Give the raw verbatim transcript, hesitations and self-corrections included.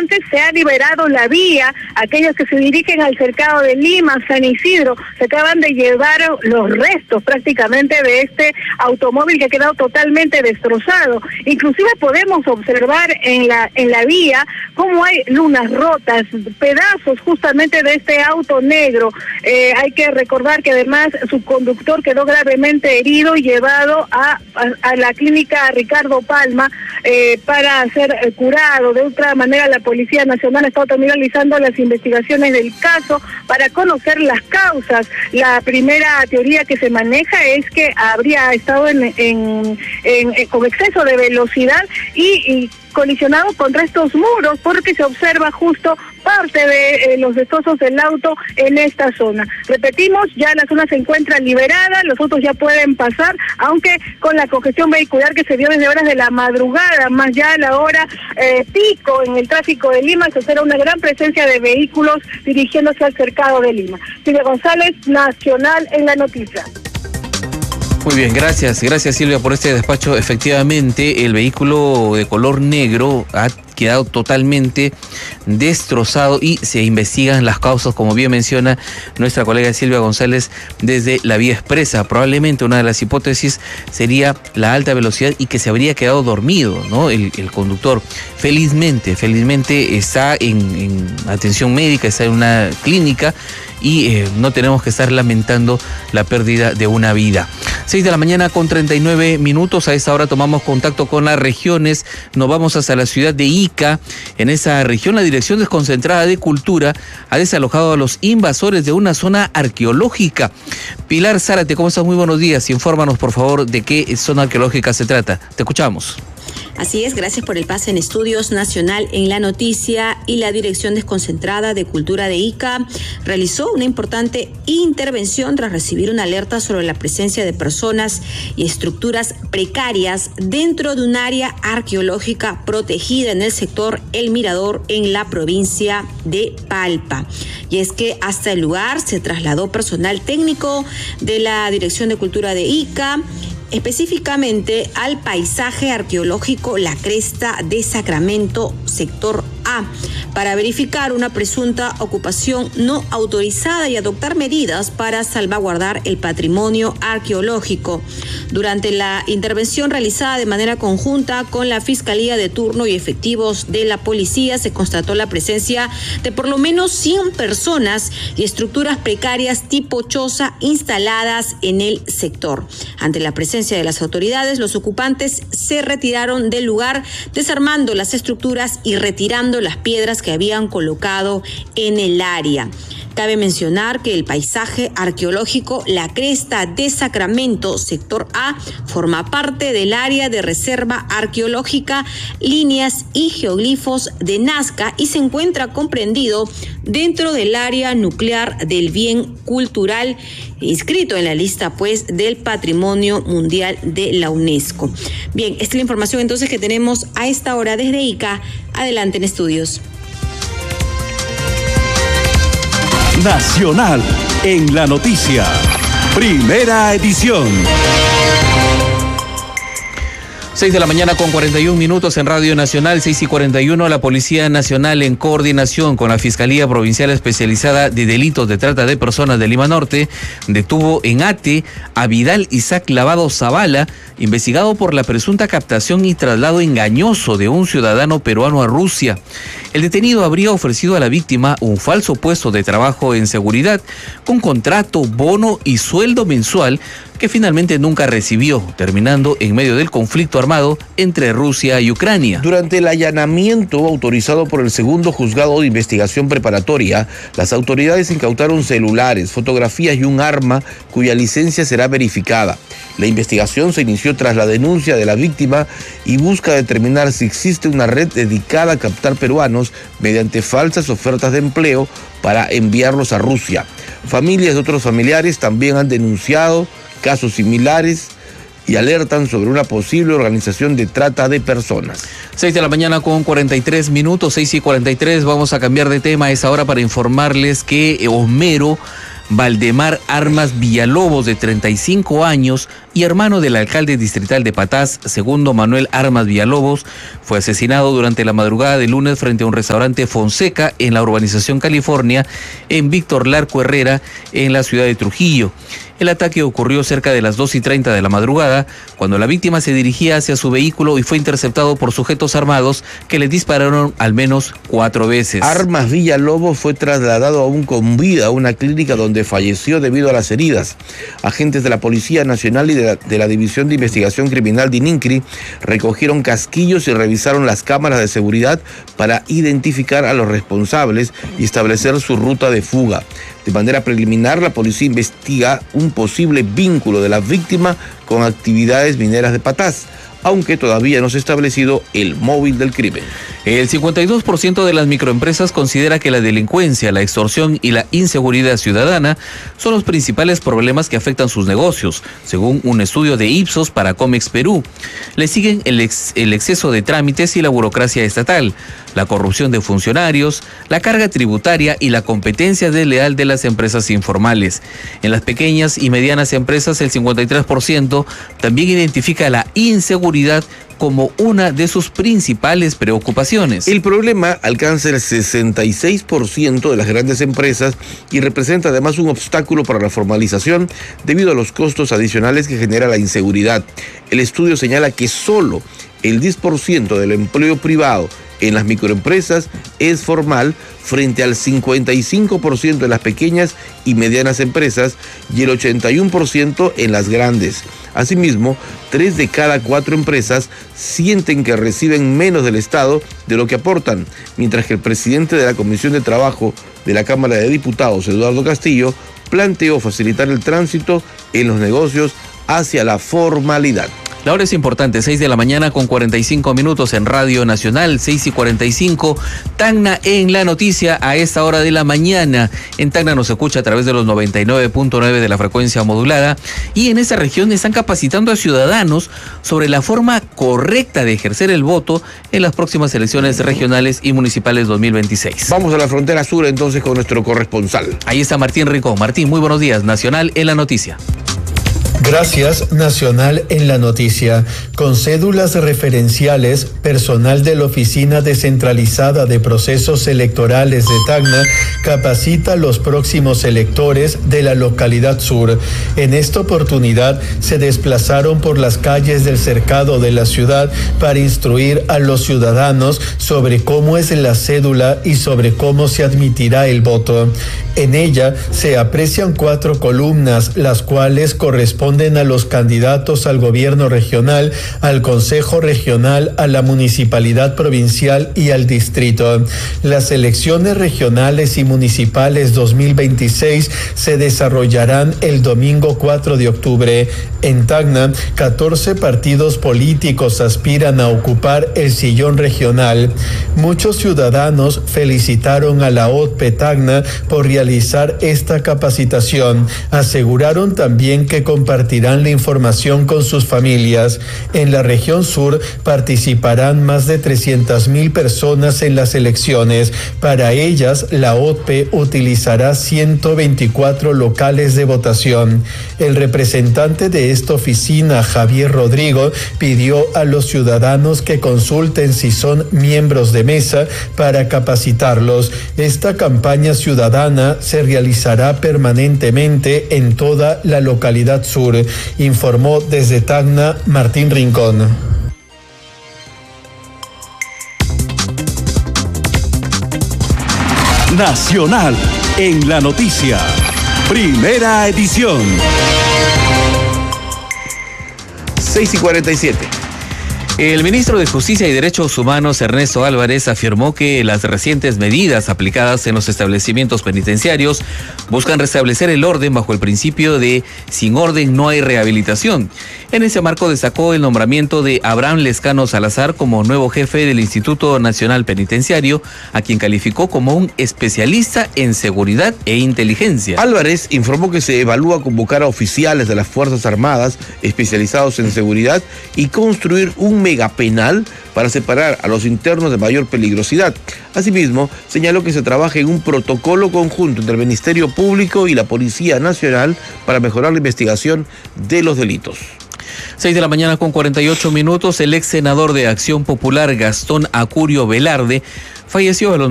instantes se ha liberado la vía. Aquellos que se dirigen al cercado de Lima, San Isidro, se acaban de llevar los restos prácticamente de este automóvil que ha quedado totalmente destrozado. Inclusive podemos observar en la en la vía cómo hay lunas rotas, pedazos justamente de este auto negro. Eh, hay que recordar que además su conductor quedó gravemente herido y llevado a, a, a la clínica Ricardo Palma eh, para ser eh, curado. De otra manera, la Policía Nacional ha estado también realizando las investigaciones del caso para conocer las causas. La primera teoría que se maneja es que habría estado en, en, en, en con exceso de velocidad y, y colisionado contra estos muros, porque se observa justo parte de eh, los destrozos del auto en esta zona. Repetimos, ya la zona se encuentra liberada, los autos ya pueden pasar, aunque con la congestión vehicular que se dio desde horas de la madrugada, más ya a la hora eh, pico en el tráfico de Lima, se espera una gran presencia de vehículos dirigiéndose al cercado de Lima. Silvia González, Nacional en la Noticia. Muy bien, gracias, gracias Silvia por este despacho. Efectivamente, el vehículo de color negro ha quedado totalmente destrozado y se investigan las causas, como bien menciona nuestra colega Silvia González, desde la vía expresa. Probablemente una de las hipótesis sería la alta velocidad y que se habría quedado dormido, ¿no? El, el conductor. Felizmente, felizmente está en, en atención médica, está en una clínica y eh, no tenemos que estar lamentando la pérdida de una vida. seis de la mañana con treinta y nueve minutos. A esta hora tomamos contacto con las regiones. Nos vamos hasta la ciudad de Ica. En esa región, la Dirección Desconcentrada de Cultura ha desalojado a los invasores de una zona arqueológica. Pilar Zárate, ¿cómo estás? Muy buenos días. Infórmanos, por favor, de qué zona arqueológica se trata. Te escuchamos. Así es, gracias por el pase en Estudios Nacional en la Noticia. Y la Dirección Desconcentrada de Cultura de Ica realizó una importante intervención tras recibir una alerta sobre la presencia de personas y estructuras precarias dentro de un área arqueológica protegida en el sector El Mirador en la provincia de Palpa. Y es que hasta el lugar se trasladó personal técnico de la Dirección de Cultura de Ica, específicamente al paisaje arqueológico La Cresta de Sacramento, sector A, para verificar una presunta ocupación no autorizada y adoptar medidas para salvaguardar el patrimonio arqueológico. Durante la intervención realizada de manera conjunta con la Fiscalía de turno y efectivos de la policía, se constató la presencia de por lo menos cien personas y estructuras precarias tipo choza instaladas en el sector. Ante la presencia de las autoridades, los ocupantes se retiraron del lugar, desarmando las estructuras y retirando las piedras que habían colocado en el área. Cabe mencionar que el paisaje arqueológico La Cresta de Sacramento, sector A, forma parte del área de reserva arqueológica Líneas y Geoglifos de Nazca y se encuentra comprendido dentro del área nuclear del bien cultural, inscrito en la lista pues del Patrimonio Mundial de la UNESCO. Bien, esta es la información entonces que tenemos a esta hora desde Ica. Adelante en Estudios. Nacional en la Noticia. Primera edición. seis de la mañana con cuarenta y un minutos en Radio Nacional, seis y cuarenta y uno. La Policía Nacional, en coordinación con la Fiscalía Provincial Especializada de Delitos de Trata de Personas de Lima Norte, detuvo en Ate a Vidal Isaac Lavado Zavala, investigado por la presunta captación y traslado engañoso de un ciudadano peruano a Rusia. El detenido habría ofrecido a la víctima un falso puesto de trabajo en seguridad, con contrato, bono y sueldo mensual, que finalmente nunca recibió, terminando en medio del conflicto armado entre Rusia y Ucrania. Durante el allanamiento autorizado por el segundo juzgado de investigación preparatoria, las autoridades incautaron celulares, fotografías y un arma cuya licencia será verificada. La investigación se inició tras la denuncia de la víctima y busca determinar si existe una red dedicada a captar peruanos mediante falsas ofertas de empleo para enviarlos a Rusia. Familias de otros familiares también han denunciado casos similares y alertan sobre una posible organización de trata de personas. seis de la mañana con cuarenta y tres minutos, seis y cuarenta y tres. Vamos a cambiar de tema a esa hora para informarles que Homero Valdemar Armas Villalobos, de treinta y cinco años, y hermano del alcalde distrital de Patás, segundo Manuel Armas Villalobos, fue asesinado durante la madrugada de lunes frente a un restaurante Fonseca en la urbanización California, en Víctor Larco Herrera, en la ciudad de Trujillo. El ataque ocurrió cerca de las dos y treinta de la madrugada, cuando la víctima se dirigía hacia su vehículo y fue interceptado por sujetos armados que le dispararon al menos cuatro veces. Armas Villalobos fue trasladado aún con vida a una clínica donde falleció debido a las heridas. Agentes de la Policía Nacional y de la, de la División de Investigación Criminal de ININCRI recogieron casquillos y revisaron las cámaras de seguridad para identificar a los responsables y establecer su ruta de fuga. De manera preliminar, la policía investiga un posible vínculo de la víctima con actividades mineras de Patás, aunque todavía no se ha establecido el móvil del crimen. El cincuenta y dos por ciento de las microempresas considera que la delincuencia, la extorsión y la inseguridad ciudadana son los principales problemas que afectan sus negocios, según un estudio de Ipsos para Comex Perú. Le siguen el, ex, el exceso de trámites y la burocracia estatal, la corrupción de funcionarios, la carga tributaria y la competencia desleal de las empresas informales. En las pequeñas y medianas empresas, el cincuenta y tres por ciento también identifica la inseguridad como una de sus principales preocupaciones. El problema alcanza el sesenta y seis por ciento de las grandes empresas y representa además un obstáculo para la formalización debido a los costos adicionales que genera la inseguridad. El estudio señala que solo el diez por ciento del empleo privado en las microempresas es formal frente al cincuenta y cinco por ciento de las pequeñas y medianas empresas y el ochenta y uno por ciento en las grandes. Asimismo, tres de cada cuatro empresas sienten que reciben menos del Estado de lo que aportan, mientras que el presidente de la Comisión de Trabajo de la Cámara de Diputados, Eduardo Castillo, planteó facilitar el tránsito en los negocios hacia la formalidad. La hora es importante, seis de la mañana con cuarenta y cinco minutos en Radio Nacional, seis y cuarenta y cinco. Tacna en la noticia a esta hora de la mañana. En Tacna nos escucha a través de los noventa y nueve punto nueve de la frecuencia modulada y en esa región están capacitando a ciudadanos sobre la forma correcta de ejercer el voto en las próximas elecciones regionales y municipales dos mil veintiséis. Vamos a la frontera sur entonces con nuestro corresponsal. Ahí está Martín Rincón. Martín, muy buenos días. Nacional en la noticia. Gracias, Nacional en la noticia. Con cédulas referenciales, personal de la Oficina Descentralizada de Procesos Electorales de Tacna capacita a los próximos electores de la localidad sur. En esta oportunidad se desplazaron por las calles del cercado de la ciudad para instruir a los ciudadanos sobre cómo es la cédula y sobre cómo se admitirá el voto. En ella se aprecian cuatro columnas, las cuales corresponden a los candidatos al gobierno regional, al consejo regional, a la municipalidad provincial y al distrito. Las elecciones regionales y municipales dos mil veintiséis se desarrollarán el domingo cuatro de octubre. En Tacna, catorce partidos políticos aspiran a ocupar el sillón regional. Muchos ciudadanos felicitaron a la O T P E Tacna por realizar esta capacitación. Aseguraron también que compartirán la información con sus familias. En la región sur participarán más de trescientas mil personas en las elecciones. Para ellas, la O T P E utilizará ciento veinticuatro locales de votación. El representante de esta oficina, Javier Rodrigo, pidió a los ciudadanos que consulten si son miembros de mesa para capacitarlos. Esta campaña ciudadana se realizará permanentemente en toda la localidad sur, informó desde Tacna Martín Rincón. Nacional en la noticia. Primera edición. seis y cuarenta y siete. El ministro de Justicia y Derechos Humanos, Ernesto Álvarez, afirmó que las recientes medidas aplicadas en los establecimientos penitenciarios buscan restablecer el orden bajo el principio de sin orden no hay rehabilitación. En ese marco destacó el nombramiento de Abraham Lescano Salazar como nuevo jefe del Instituto Nacional Penitenciario, a quien calificó como un especialista en seguridad e inteligencia. Álvarez informó que se evalúa convocar a oficiales de las Fuerzas Armadas especializados en seguridad y construir un megapenal para separar a los internos de mayor peligrosidad. Asimismo, señaló que se trabaja en un protocolo conjunto entre el Ministerio Público y la Policía Nacional para mejorar la investigación de los delitos. seis de la mañana con cuarenta y ocho minutos, el ex senador de Acción Popular Gastón Acurio Velarde falleció a los